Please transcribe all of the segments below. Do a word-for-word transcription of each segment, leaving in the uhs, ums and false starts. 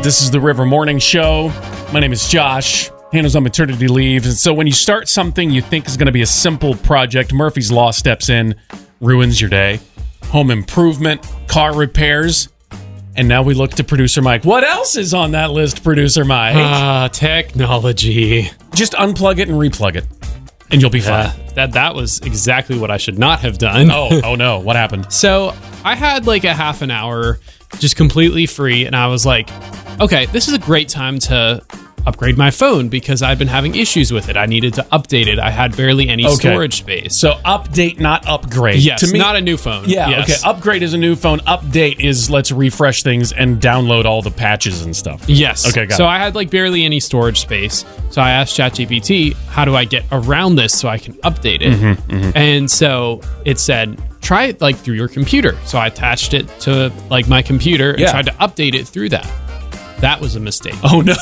This is the River Morning Show. My name is Josh. Hannah's on maternity leave. And so when you start something you think is going to be a simple project, Murphy's Law steps in, ruins your day. Home improvement, car repairs. And now we look to producer Mike. What else is on that list, producer Mike? Ah, uh, technology. Just unplug it and replug it, and you'll be yeah, fine. That that was exactly what I should not have done. Oh, oh no. What happened? So I had like a half an hour just completely free, and I was like, okay, this is a great time to upgrade my phone because I've been having issues with it. I needed to update it. I had barely any okay. storage space. So update, not upgrade. Yes, to me, not a new phone. Yeah, yes. okay. Upgrade is a new phone. Update is let's refresh things and download all the patches and stuff. Yes. Okay, got so it. I had like barely any storage space. So I asked ChatGPT, how do I get around this so I can update it? Mm-hmm, mm-hmm. And so it said, try it like through your computer. So I attached it to like my computer and yeah. tried to update it through that. That was a mistake. Oh no.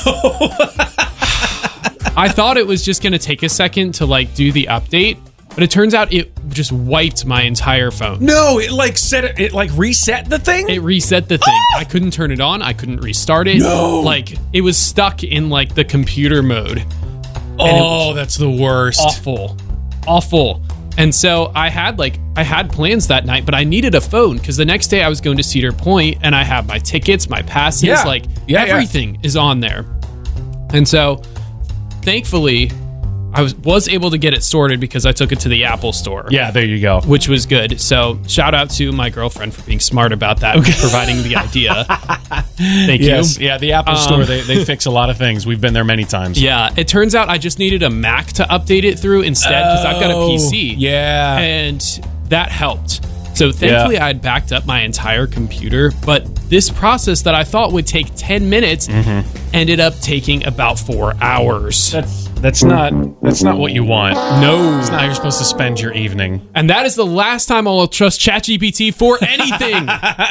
I thought it was just going to take a second to like do the update, but it turns out it just wiped my entire phone. No, it like set it, it like reset the thing? It reset the thing. I couldn't turn it on. I couldn't restart it. No. Like it was stuck in like the computer mode. Oh, that's the worst. Awful. Awful. And so I had like I had plans that night, but I needed a phone because the next day I was going to Cedar Point and I have my tickets, my passes, yeah. like yeah, everything yeah. is on there. And so thankfully I was was able to get it sorted because I took it to the Apple store. Yeah, there you go. Which was good. So shout out to my girlfriend for being smart about that okay. and providing the idea. Thank yes. you. Yeah, the Apple um, store, they, they fix a lot of things. We've been there many times. Yeah, it turns out I just needed a Mac to update it through instead because oh, I've got a P C. Yeah. And that helped. So thankfully yeah. I had backed up my entire computer, but this process that I thought would take ten minutes mm-hmm. ended up taking about four hours. That's that's not that's not what you want. No. It's not how you're supposed to spend your evening. And that is the last time I'll trust ChatGPT for anything.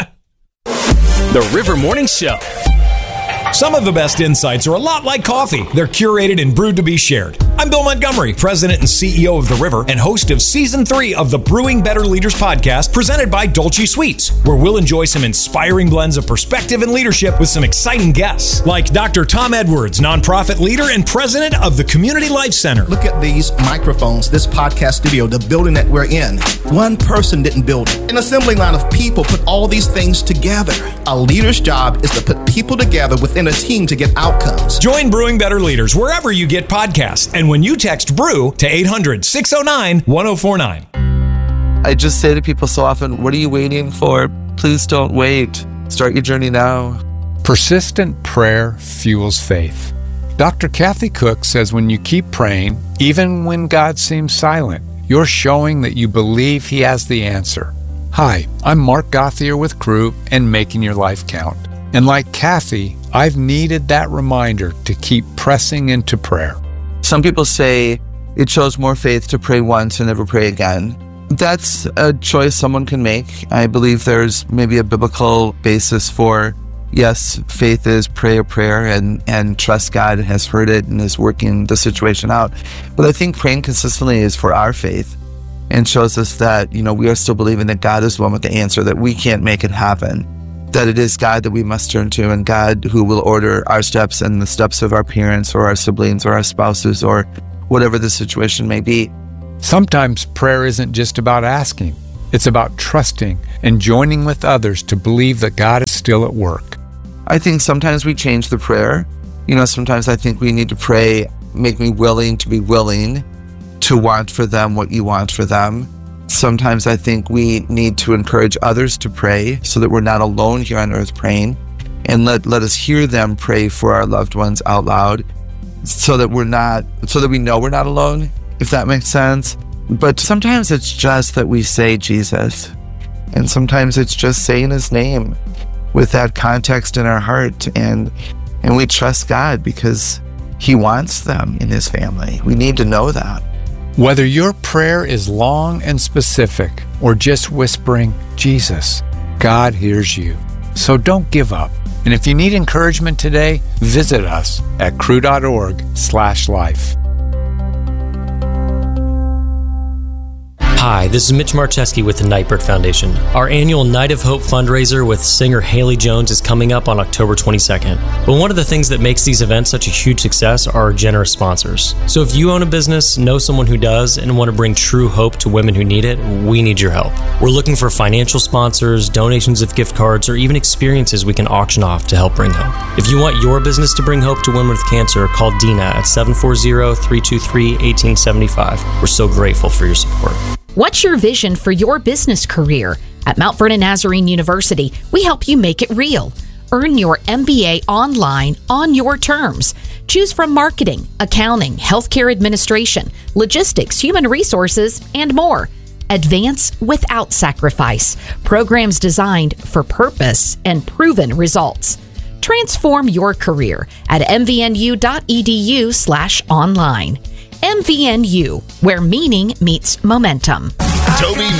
The River Morning Show. Some of the best insights are a lot like coffee. They're curated and brewed to be shared. I'm Bill Montgomery, President and C E O of The River and host of Season three of the Brewing Better Leaders podcast presented by Dolce Sweets, where we'll enjoy some inspiring blends of perspective and leadership with some exciting guests, like Doctor Tom Edwards, nonprofit leader and president of the Community Life Center. Look at these microphones, this podcast studio, the building that we're in. One person didn't build it. An assembly line of people put all these things together. A leader's job is to put people together within a team to get outcomes. Join Brewing Better Leaders wherever you get podcasts and when you text BREW to eight hundred, six oh nine, one oh four nine. I just say to people so often, what are you waiting for? Please don't wait. Start your journey now. Persistent prayer fuels faith. Doctor Kathy Cook says when you keep praying, even when God seems silent, you're showing that you believe He has the answer. Hi, I'm Mark Gothier with Crew and Making Your Life Count. And like Kathy, I've needed that reminder to keep pressing into prayer. Some people say it shows more faith to pray once and never pray again. That's a choice someone can make. I believe there's maybe a biblical basis for, yes, faith is pray a prayer and, and trust God has heard it and is working the situation out. But I think praying consistently is for our faith and shows us that, you know, we are still believing that God is the one with the answer, that we can't make it happen, that it is God that we must turn to and God who will order our steps and the steps of our parents or our siblings or our spouses or whatever the situation may be. Sometimes prayer isn't just about asking. It's about trusting and joining with others to believe that God is still at work. I think sometimes we change the prayer. You know, sometimes I think we need to pray, make me willing to be willing to want for them what you want for them. Sometimes I think we need to encourage others to pray so that we're not alone here on earth praying, and let, let us hear them pray for our loved ones out loud so that we're not, so that we know we're not alone, if that makes sense. But sometimes it's just that we say Jesus, and sometimes it's just saying His name with that context in our heart, and and we trust God because He wants them in His family. We need to know that. Whether your prayer is long and specific or just whispering, Jesus, God hears you. So don't give up. And if you need encouragement today, visit us at crew.org slash life. Hi, this is Mitch Marcheski with the Nightbird Foundation. Our annual Night of Hope fundraiser with singer Haley Jones is coming up on October twenty-second. But one of the things that makes these events such a huge success are our generous sponsors. So if you own a business, know someone who does, and want to bring true hope to women who need it, we need your help. We're looking for financial sponsors, donations of gift cards, or even experiences we can auction off to help bring hope. If you want your business to bring hope to women with cancer, call Dina at seven four zero, three two three, one eight seven five. We're so grateful for your support. What's your vision for your business career? At Mount Vernon Nazarene University, we help you make it real. Earn your M B A online on your terms. Choose from marketing, accounting, healthcare administration, logistics, human resources, and more. Advance without sacrifice. Programs designed for purpose and proven results. Transform your career at m v n u dot e d u slash online. M V N U, where meaning meets momentum. Toby